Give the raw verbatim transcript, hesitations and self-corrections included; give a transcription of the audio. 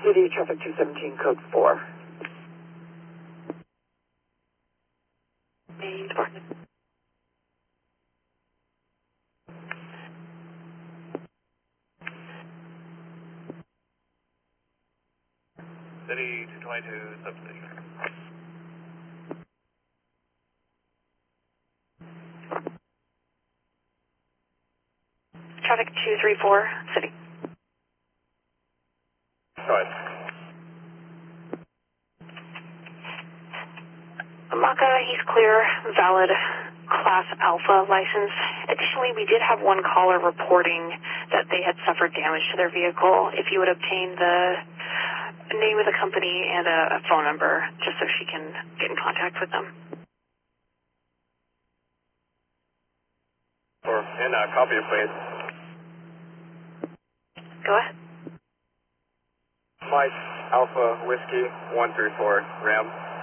City, traffic two seventeen, code four. Main department. City two twenty-two, substation. Traffic two three four, City. Go ahead. Maka, he's clear, valid Class Alpha license. Additionally, we did have one caller reporting that they had suffered damage to their vehicle. If you would obtain the name of the company and a, a phone number, just so she can get in contact with them. Or, and uh, copy it, please. Go ahead. Mike, Alpha, Whiskey, one three four, Ram.